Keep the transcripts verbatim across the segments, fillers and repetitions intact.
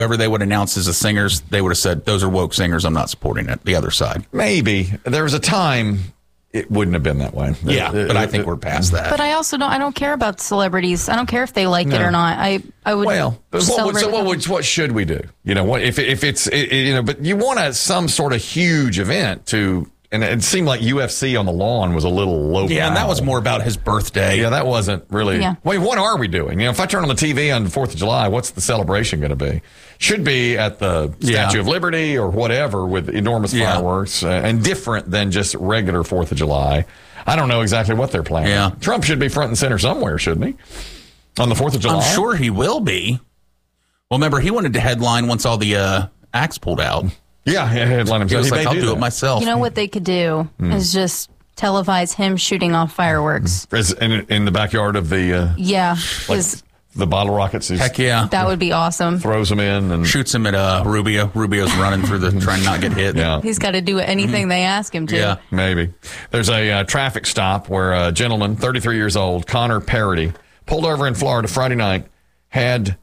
whoever they would announce as the singers, they would have said, those are woke singers. I'm not supporting it. The other side. Maybe. There was a time it wouldn't have been that way. Yeah, it, but it, I think it, we're past that. But I also don't. I don't care about celebrities. I don't care if they like No. it or not. I I would. Well, what, celebrate so with what, them. would, what should we do? You know, what if if it's it, it, you know, but you want a, some sort of huge event to, and it seemed like U F C on the lawn was a little low. Yeah, and that was more about his birthday. Yeah, that wasn't really. Yeah. Wait, what are we doing? You know, if I turn on the T V on the Fourth of July, what's the celebration going to be? Should be at the Statue Yeah. of Liberty or whatever with enormous Yeah. fireworks uh, and different than just regular Fourth of July. I don't know exactly what they're planning. Yeah. Trump should be front and center somewhere, shouldn't he? On the Fourth of July, I'm sure he will be. Well, remember, he wanted to headline once all the uh, acts pulled out. Yeah, yeah, headline He himself. was He like, may I'll do, that. it myself. You know what they could do Hmm. is just televise him shooting off fireworks. Is in, in the backyard of the uh, Yeah, like 'cause the bottle rockets. He Heck yeah. that would be awesome. throws them in and Shoots him at uh, Rubio. Rubio's running through the, trying not to get hit. yeah. He's got to do anything they ask him to. Yeah. Maybe. There's a uh, traffic stop where a gentleman, thirty-three years old, Connor Parody, pulled over in Florida Friday night, had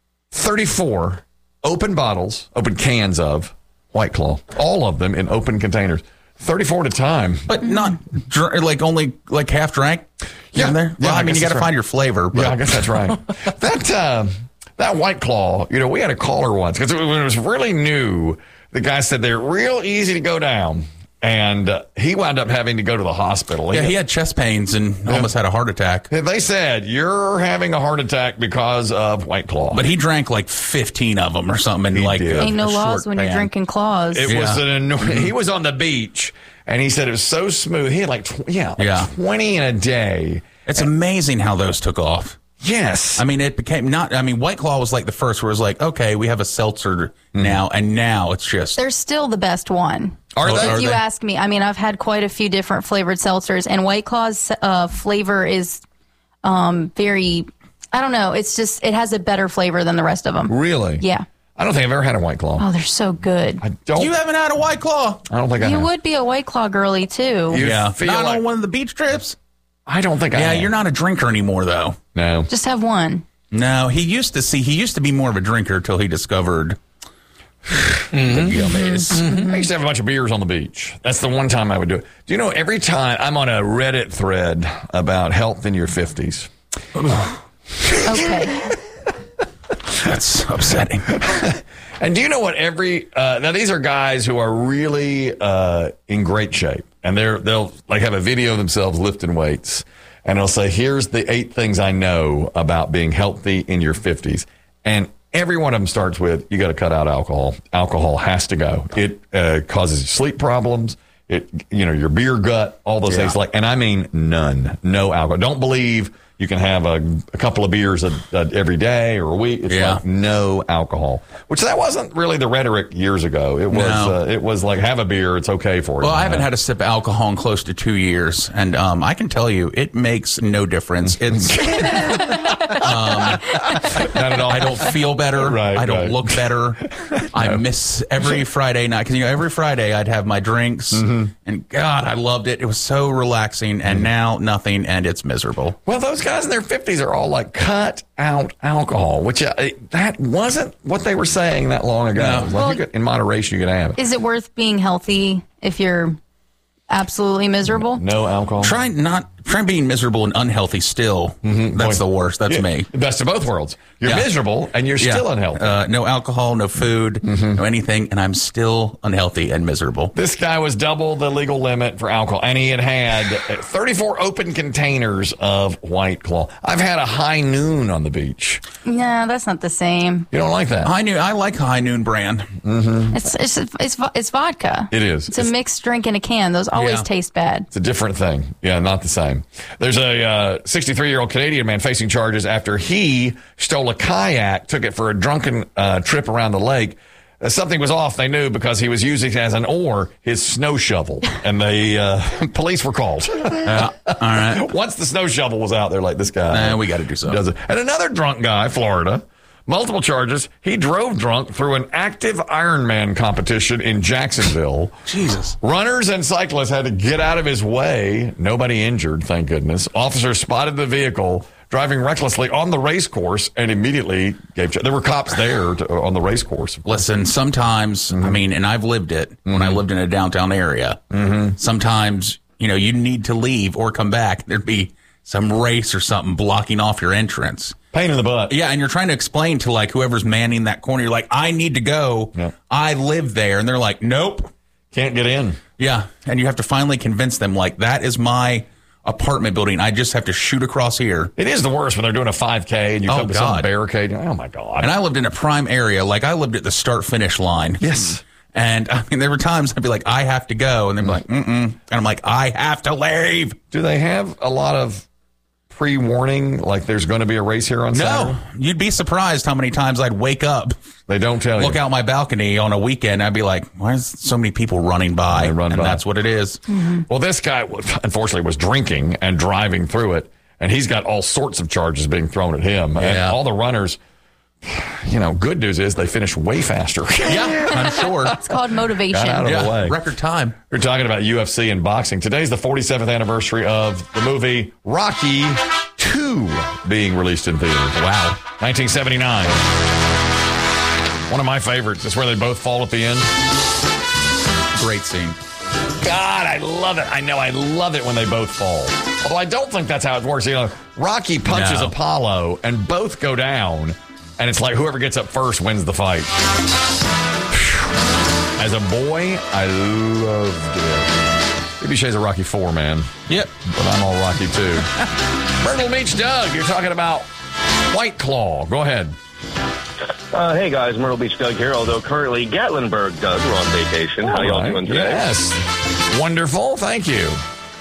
thirty-four open bottles, open cans of White Claw, all of them in open containers, thirty-four at a time. But not dr- like only like half drank. Yeah. in there. Yeah, Well, I I mean, guess you got to that's find right. your flavor. But Yeah, I guess that's right. that uh, that White Claw, you know, we had a caller once because when it was really new, the guy said they're real easy to go down. And uh, he wound up having to go to the hospital. yeah, he had chest pains and almost had a heart attack. They said, you're having a heart attack because of White Claw. But he drank like fifteen of them or something. In He like did. a- Ain't no a laws short when you're span. drinking claws. It Yeah. was an annoying. He was on the beach, and he said it was so smooth. He had like, tw- yeah, like Yeah. twenty in a day. It's amazing how those took off. Yes. I mean, it became not. I mean, White Claw was like the first where it was like, okay, we have a seltzer Mm-hmm. now, and now it's just. They're still the best one. Are they? If you they? ask me, I mean, I've had quite a few different flavored seltzers, and White Claw's uh, flavor is um, very, I don't know, it's just, it has a better flavor than the rest of them. Really? Yeah. I don't think I've ever had a White Claw. Oh, they're so good. I don't. You haven't had a White Claw? I don't think I You have. would be a White Claw girly, too. You Yeah, feel not like- on one of the beach trips. I don't think I Yeah, have. you're not a drinker anymore, though. No. Just have one. No, he used to see. He used to be more of a drinker till he discovered the gummies. I used to have a bunch of beers on the beach. That's the one time I would do it. Do you know, every time I'm on a Reddit thread about health in your fifties. Okay. That's upsetting. And do you know what every uh, now these are guys who are really uh, in great shape, and they're they'll like have a video of themselves lifting weights, and they'll say, "Here's the eight things I know about being healthy in your fifties," and every one of them starts with, "You got to cut out alcohol. Alcohol has to go. It uh, causes sleep problems. It you know your beer gut, all those Yeah. things. Like, and I mean none, no alcohol. Don't believe." You can have a, a couple of beers a, a, every day or a week. It's Yeah. like no alcohol, which that wasn't really the rhetoric years ago. It was No. uh, it was like have a beer, it's okay for you. Well, I haven't had a sip of alcohol in close to two years, and um, I can tell you, it makes no difference. It's Not at all. I don't feel better. Right, I don't right. look better. I miss every Friday night because you know every Friday I'd have my drinks, and God, I loved it. It was so relaxing, and now nothing, and it's miserable. Well, those guys in their fifties are all like cut out alcohol, which uh, that wasn't what they were saying that long ago. No. It was like, Well, you could, in moderation, you could have it. Is it worth being healthy if you're absolutely miserable? No alcohol. Try not try being miserable and unhealthy still. That's Boy. the worst. That's Yeah, me. The best of both worlds. You're Yeah. miserable and you're Yeah. still unhealthy. Uh, no alcohol, no food, no anything, and I'm still unhealthy and miserable. This guy was double the legal limit for alcohol, and he had had thirty-four open containers of White Claw. I've had a High Noon on the beach. Yeah, that's not the same. You don't like that? High Noon, I like High Noon brand. It's it's it's, vo- it's vodka. It is. It's a mixed drink in a can. Those always Yeah. taste bad. It's a different thing. Yeah, not the same. There's a uh, sixty-three-year-old Canadian man facing charges after he stole a kayak, took it for a drunken uh, trip around the lake. Uh, something was off, they knew, because he was using as an oar his snow shovel, and the uh, police were called. Yeah. All right. Once the snow shovel was out, they're like, this guy. Nah, we got to do something. does it. And another drunk guy, Florida, multiple charges. He drove drunk through an active Ironman competition in Jacksonville. Jesus. Runners and cyclists had to get out of his way. Nobody injured, thank goodness. Officers spotted the vehicle driving recklessly on the race course and immediately gave. There were cops there to, on the race course. Listen, sometimes, mm-hmm. I mean, and I've lived it mm-hmm. when I lived in a downtown area. Mm-hmm. Sometimes, you know, you need to leave or come back. There'd be some race or something blocking off your entrance. Pain in the butt. Yeah, and you're trying to explain to, like, whoever's manning that corner. You're like, I need to go. Yep. I live there. And they're like, nope. Can't get in. Yeah, and you have to finally convince them, like, that is my apartment building. I just have to shoot across here. It is the worst when they're doing a five K and you oh, come to God. some barricade. Oh, my God. And I lived in a prime area. Like, I lived at the start-finish line. Yes. And, I mean, there were times I'd be like, I have to go. And they'd be like, mm-mm. And I'm like, I have to leave. Do they have a lot of pre-warning, like there's going to be a race here on Saturday? No. You'd be surprised how many times I'd wake up. They don't tell you. Look out my balcony on a weekend. I'd be like, why is so many people running by? They run and by. That's what it is. Mm-hmm. Well, this guy, unfortunately, was drinking and driving through it. And he's got all sorts of charges being thrown at him. Yeah. And all the runners, you know, good news is they finish way faster. Yeah, I'm sure. It's called motivation. Got out of yeah, the way. record time. We're talking about U F C and boxing. Today's the forty-seventh anniversary of the movie Rocky two being released in theaters. Wow. nineteen seventy-nine. One of my favorites. It's where they both fall at the end. Great scene. God, I love it. I know, I love it when they both fall. Although I don't think that's how it works. You know, Rocky punches No. Apollo and both go down, and it's like whoever gets up first wins the fight. As a boy, I loved it. Maybe Shay's a Rocky four, man. Yep. But I'm all Rocky two. Myrtle Beach Doug, you're talking about White Claw. Go ahead. Uh, hey guys, Myrtle Beach Doug here, although currently Gatlinburg Doug, we're on vacation. How y'all Right. doing today? Yes. Wonderful. Thank you.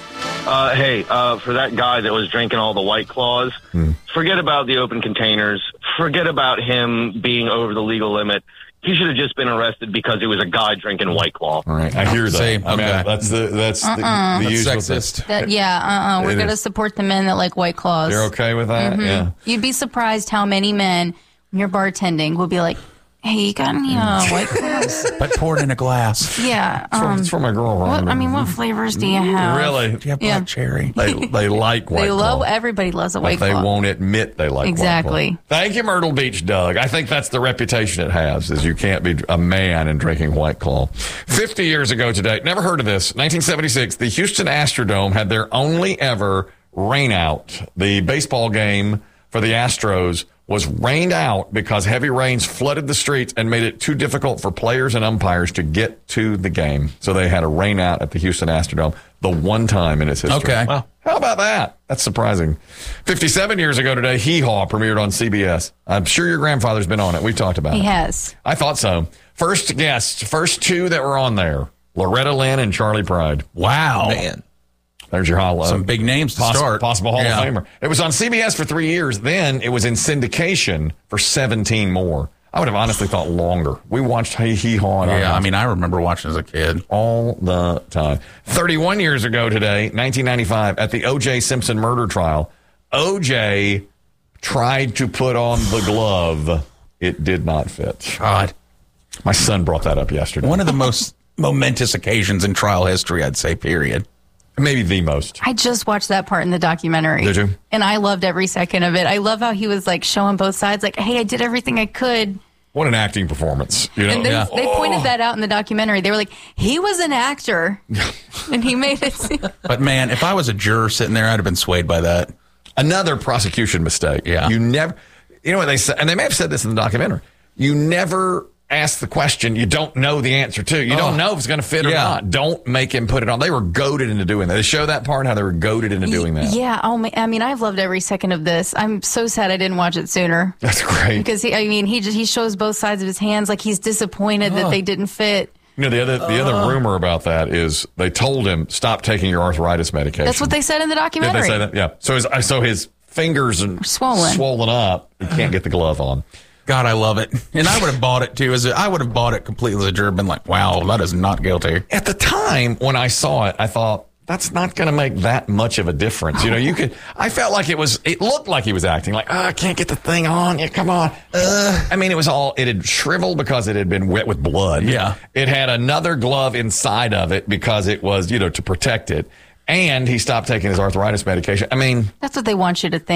Uh, hey, uh, for that guy that was drinking all the White Claws, Hmm. forget about the open containers. Forget about him being over the legal limit. He should have just been arrested because he was a guy drinking White Claw. All right. I hear that. See, I mean, okay. that's the that's the, the That's usual sexist. That, yeah, uh-uh. We're It going to is. support the men that like White Claws. You're okay with that? Yeah. You'd be surprised how many men, when you're bartending, will be like, hey, you got any uh, White Claws? But poured in a glass. Yeah. It's from- Um, it's from my girl. what, Rhonda. I mean, what flavors do you have? Really? Do you have black Yeah. cherry? They, they like White They love, Claw, everybody loves a but White they Claw. won't admit they like Exactly. White Claw. Thank you, Myrtle Beach Doug. I think that's the reputation it has, is you can't be a man and drinking White Claw. fifty years ago today, never heard of this, nineteen seventy-six, the Houston Astrodome had their only ever rain out. The baseball game for the Astros was rained out because heavy rains flooded the streets and made it too difficult for players and umpires to get to the game. So they had a rain out at the Houston Astrodome the one time in its history. Okay. Wow. How about that? That's surprising. fifty-seven years ago today, Hee Haw premiered on C B S. I'm sure your grandfather's been on it. We've talked about He it. has. I thought so. First guests, first two that were on there, Loretta Lynn and Charlie Pride. Wow. Man. There's your hollow. Some big names to Poss- start. Possible Hall Yeah. of Famer. It was on C B S for three years. Then it was in syndication for seventeen more. I would have honestly thought longer. We watched Hee Hee Haw. in our Yeah, I house mean, I remember watching as a kid. all the time. thirty-one years ago today, nineteen ninety-five, at the O J Simpson murder trial, O J tried to put on the glove. It did not fit. God. My son brought that up yesterday. One of the most momentous occasions in trial history, I'd say, period. Maybe the most. I just watched that part in the documentary. Did you? And I loved every second of it. I love how he was like showing both sides, like, hey, I did everything I could. What an acting performance. You know? And they, Yeah. they pointed that out in the documentary. They were like, he was an actor. And he made it seem. But, man, if I was a juror sitting there, I'd have been swayed by that. Another prosecution mistake. Yeah. You never, you know what they said, and they may have said this in the documentary. You never ask the question you don't know the answer to. You don't Oh. know if it's going to fit or Yeah. not. Don't make him put it on. They were goaded into doing that. They show that part, how they were goaded into doing that. Yeah. Oh, my, I mean, I've loved every second of this. I'm so sad I didn't watch it sooner. That's great. Because, he, I mean, he just he shows both sides of his hands. Like, he's disappointed that they didn't fit. You know, the other the other rumor about that is they told him, stop taking your arthritis medication. That's what they said in the Did documentary. they say that? Yeah. So his, so his fingers are swollen. swollen up. He can't get the glove on. God, I love it. And I would have bought it, too. As a, I would have bought it completely as a juror, been like, wow, that is not guilty. At the time when I saw it, I thought, that's not going to make that much of a difference. You know, you could, I felt like it was, it looked like he was acting like, oh, I can't get the thing on. Yeah, come on. Uh, I mean, it was all, it had shriveled because it had been wet with blood. Yeah. It had another glove inside of it because it was, you know, to protect it. And he stopped taking his arthritis medication. I mean, That's what they want you to think.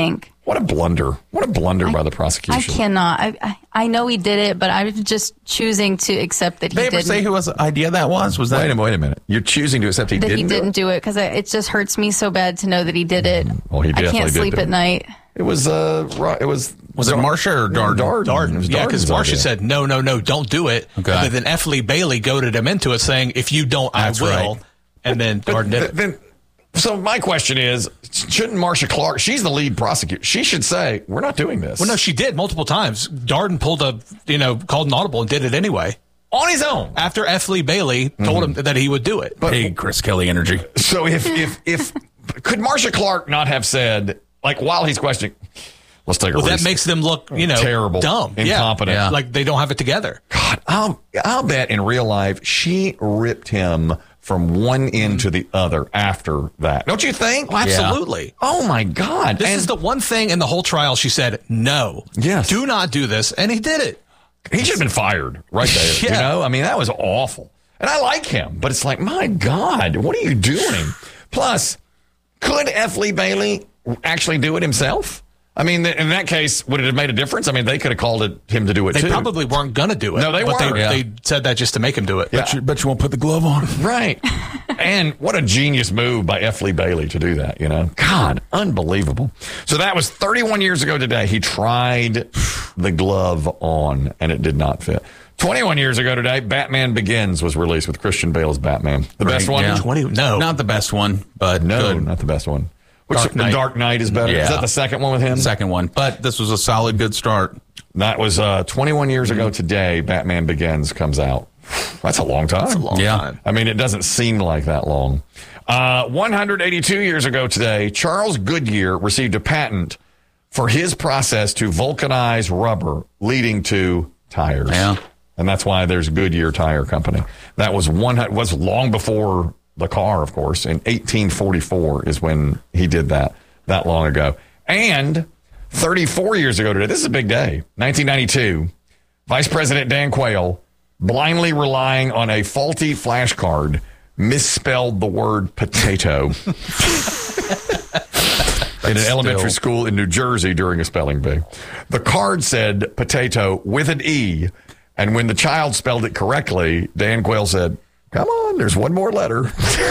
What a blunder. What a blunder I, by the prosecution. I cannot. I, I I know he did it, but I'm just choosing to accept that he Did they ever didn't. say whose idea that was? Was that Wait a minute, wait a minute. You're choosing to accept he that didn't he didn't do do it because it just hurts me so bad to know that he did it. Well, he I definitely can't did sleep do at it. night. It was, uh, Ro- it was, Was it Marcia or Darden? Darden. Darden. It was Yeah, because Darden's Marcia idea. said, no, no, no, don't do it. Okay. But then F. Lee Bailey goaded him into it, saying, if you don't, That's I will. right. And then But Darden did th- it. then, so my question is, shouldn't Marcia Clark, she's the lead prosecutor, she should say, we're not doing this. Well, no, she did multiple times. Darden pulled a, you know, called an audible and did it anyway. On his own. After F. Lee Bailey told him that he would do it. But- Big Chris Kelly energy? So if, if, if, could Marcia Clark not have said, like, while he's questioning, let's take a Well, that recess. makes them look, you know, Terrible. dumb, Incompetent. Yeah. Yeah. Like they don't have it together. God, I'll, I'll bet in real life she ripped him from one end to the other after that. Don't you think? Oh, absolutely. Oh my God. This And is the one thing in the whole trial she said, no. Yes. Do not do this. And he did it. he should have been fired right there. Yeah. You know, I mean, that was awful. And I like him, but it's like, my God, what are you doing? Plus, could F. Lee Bailey actually do it himself? I mean, in that case, would it have made a difference? I mean, they could have called it him to do it They too. probably weren't going to do it. No, they but weren't. They, Yeah. they said that just to make him do it. Yeah. Bet you, bet you won't put the glove on. Right. And what a genius move by F. Lee Bailey to do that, you know? God, unbelievable. So that was thirty-one years ago today. He tried the glove on, and it did not fit. twenty-one years ago today, Batman Begins was released with Christian Bale as Batman. The best Right, one? yeah. twenty No. Not the best one, but No, good. not the best one. Which, Dark the Knight. Dark Knight is better. Yeah. Is that the second one with him? Second one. But this was a solid, good start. That was uh, twenty-one years ago today, Batman Begins comes out. That's a long time. That's a long Yeah. time. I mean, it doesn't seem like that long. Uh, one hundred eighty-two years ago today, Charles Goodyear received a patent for his process to vulcanize rubber, leading to tires. Yeah. And that's why there's Goodyear Tire Company. That was one was long before the car, of course. In eighteen forty-four is when he did that, that long ago. And thirty-four years ago today, this is a big day, nineteen ninety-two, Vice President Dan Quayle, blindly relying on a faulty flashcard, misspelled the word potato in an elementary school in New Jersey during a spelling bee. The card said potato with an E, and when the child spelled it correctly, Dan Quayle said, come on, there's one more letter.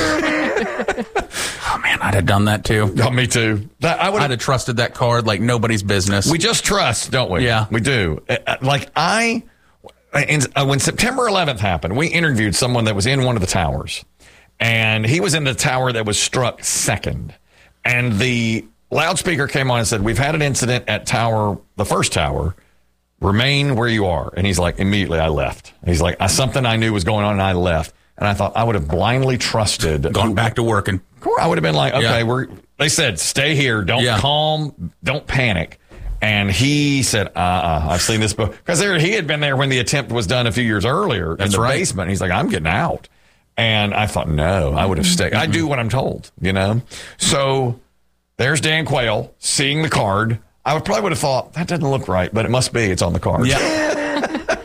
Oh, man, I'd have done that too. Oh, me too. That, I would I'd have trusted that card like nobody's business. We just trust, don't we? Yeah. We do. Uh, uh, Like I, in, uh, when September eleventh happened, we interviewed someone that was in one of the towers, and he was in the tower that was struck second. And the loudspeaker came on and said, we've had an incident at tower, the first tower, remain where you are. And he's like, immediately I left. He's like, something I knew was going on and I left. And I thought I would have blindly trusted. Gone back to working. I would have been like, okay, Yeah. we're, they said, stay here. Don't Yeah. calm. Don't panic. And he said, uh-uh, I've seen this book. Because there, he had been there when the attempt was done a few years earlier That's in the right. basement. He's like, I'm getting out. And I thought, no, I would have stayed. I do what I'm told, you know? So there's Dan Quayle seeing the card. I would probably would have thought, that doesn't look right, but it must be. It's on the card. Yeah.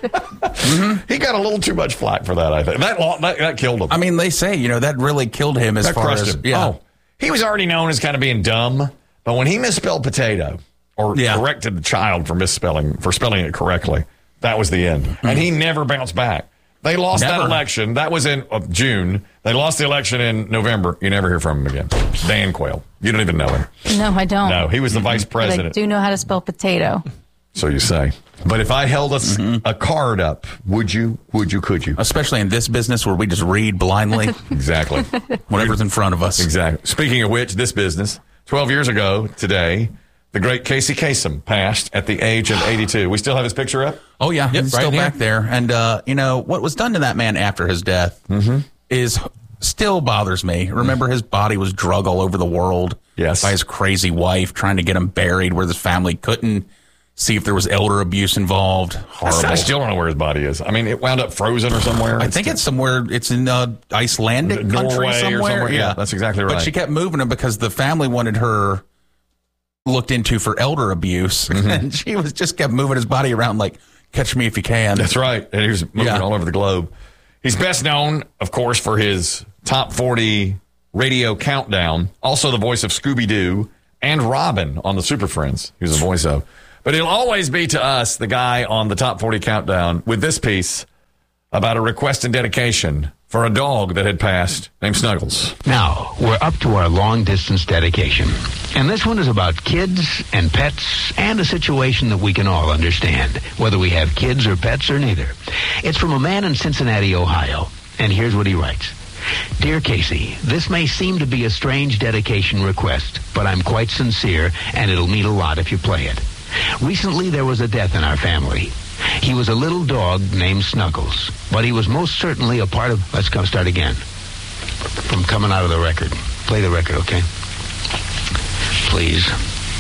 He got a little too much flack for that, I think. That, lo- that, that killed him. I mean, they say, you know, that really killed him as That far crushed as. him. Yeah. Oh, he was already known as kind of being dumb, but when he misspelled potato or Yeah. corrected the child for misspelling, for spelling it correctly, that was the end. And he never bounced back. They lost that Never. election. That was in uh, June. They lost the election in November. You never hear from him again. Dan Quayle. You don't even know him. No, I don't. No, he was the vice But I president. do know how to spell potato. So you say. But if I held us a card up, would you? Would you? Could you? Especially in this business where we just read blindly Exactly. whatever's in front of us. Exactly. Speaking of which, this business, twelve years ago today, the great Casey Kasem passed at the age of eighty-two. We still have his picture up? Oh, yeah. Yep, he's right still here. back there. And, uh, you know, what was done to that man after his death is still bothers me. Remember, his body was drug all over the world Yes. by his crazy wife trying to get him buried where his family couldn't see if there was elder abuse involved. I Horrible. I still don't know where his body is. I mean, it wound up frozen or somewhere. I think it's somewhere. It's in uh, Icelandic Norway country or somewhere. somewhere. Yeah, that's exactly right. But she kept moving him because the family wanted her looked into for elder abuse, and she was just kept moving his body around like, "Catch me if you can." That's right. And he was moving Yeah. all over the globe. He's best known, of course, for his top forty radio countdown. Also the voice of Scooby-Doo and Robin on the Super Friends. He was a voice of. But he'll always be to us the guy on the Top forty Countdown with this piece about a request and dedication for a dog that had passed named Snuggles. Now, we're up to our long-distance dedication. And this one is about kids and pets and a situation that we can all understand, whether we have kids or pets or neither. It's from a man in Cincinnati, Ohio. And here's what he writes. Dear Casey, this may seem to be a strange dedication request, but I'm quite sincere, and it'll mean a lot if you play it. Recently, there was a death in our family. He was a little dog named Snuggles, but he was most certainly a part of... Let's go start again. From coming out of the record. Play the record, okay? Please.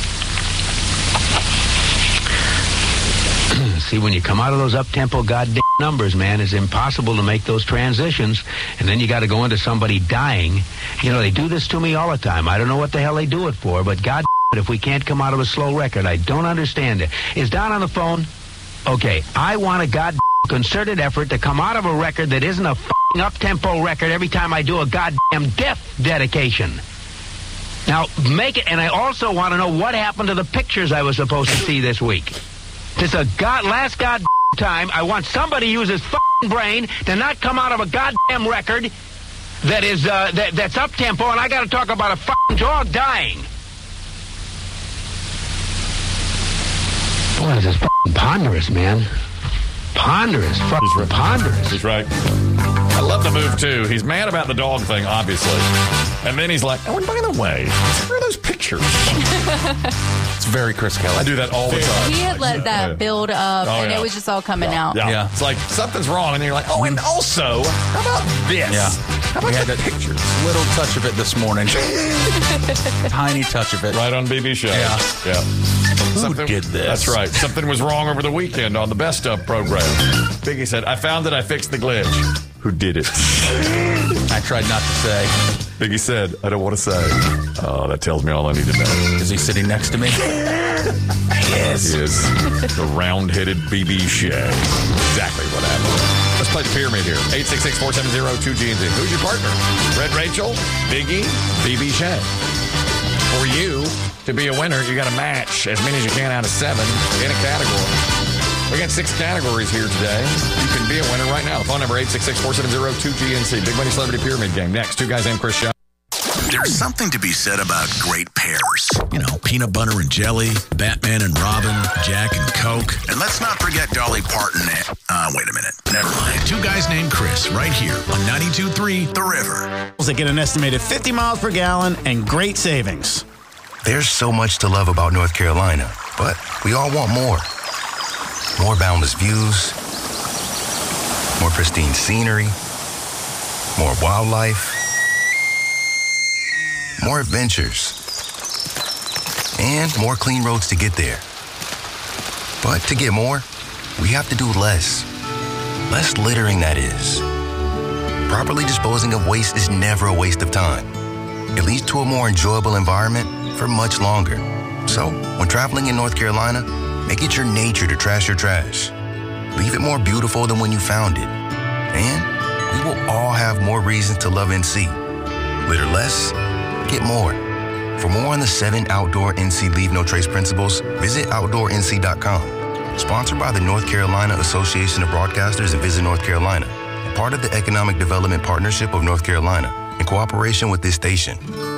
See, when you come out of those up-tempo goddamn numbers, man, it's impossible to make those transitions, and then you got to go into somebody dying. You know, they do this to me all the time. I don't know what the hell they do it for, but god damn it, if we can't come out of a slow record, I don't understand it. Is Don on the phone? Okay, I want a goddamn concerted effort to come out of a record that isn't a f***ing up-tempo record every time I do a goddamn death dedication. Now, make it, and I also want to know what happened to the pictures I was supposed to see this week. This is a god, last goddamn time. I want somebody to use his f***ing brain to not come out of a goddamn record that is, uh, that, that's up-tempo, and I got to talk about a f***ing dog dying. Boy, this is f***ing ponderous, man. Ponderous. Fucking right. ponderous. He's right. I love the move, too. He's mad about the dog thing, obviously. And then he's like, oh, and by the way, where are those pictures? It's very Chris Kelly. I do that all the time. He had let that build up, Oh, and yeah. it was just all coming out. Yeah. Yeah. It's like something's wrong, and then you're like, oh, and also, how about this? Yeah. How about We had the that pictures? little touch of it this morning. Tiny touch of it. Right on B B Show. Yeah. Yeah. Who did this? That's right. Something was wrong over the weekend on the Best Of program. Biggie said, I found it. I fixed the glitch. Who did it? I tried not to say. Biggie said, I don't want to say. Oh, that tells me all I need to know. Is he sitting next to me? Yes. He is the round-headed B B Shea. Exactly what happened. Let's play the pyramid here. eight six six, four seven zero, two G N Z. Who's your partner? Red Rachel, Biggie, B B Shea. For you to be a winner, you got to match as many as you can out of seven in a category. We got six categories here today. You can be a winner right now. The phone number eight six six, four seven zero, two G N C. Big Money Celebrity Pyramid Game. Next, two guys named Chris Shaw. There's something to be said about great pairs. You know, peanut butter and jelly, Batman and Robin, Jack and Coke. And let's not forget Dolly Parton and... Uh, wait a minute. Never mind. Two guys named Chris right here on ninety-two point three The River. They get an estimated fifty miles per gallon and great savings. There's so much to love about North Carolina, but we all want more. More boundless views, more pristine scenery, more wildlife, more adventures, and more clean roads to get there. But to get more, we have to do less. Less littering, that is. Properly disposing of waste is never a waste of time. It leads to a more enjoyable environment for much longer. So, when traveling in North Carolina, make it your nature to trash your trash. Leave it more beautiful than when you found it. And we will all have more reasons to love N C. Litter less, get more. For more on the seven outdoor N C Leave No Trace principles, visit outdoor N C dot com. Sponsored by the North Carolina Association of Broadcasters and Visit North Carolina. Part of the Economic Development Partnership of North Carolina, in cooperation with this station.